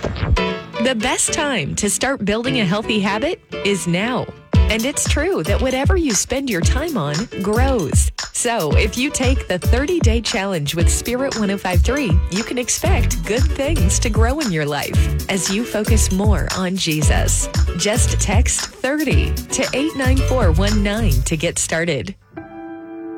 The best time to start building a healthy habit is now. And it's true that whatever you spend your time on grows. So if you take the 30-day challenge with Spirit 105.3, you can expect good things to grow in your life as you focus more on Jesus. Just text 30 to 89419 to get started.